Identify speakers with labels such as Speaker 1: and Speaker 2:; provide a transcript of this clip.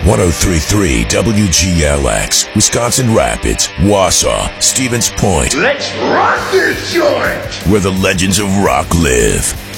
Speaker 1: 1033 WGLX, Wisconsin Rapids, Wausau, Stevens Point.
Speaker 2: Let's rock this joint!
Speaker 1: Where the legends of rock live.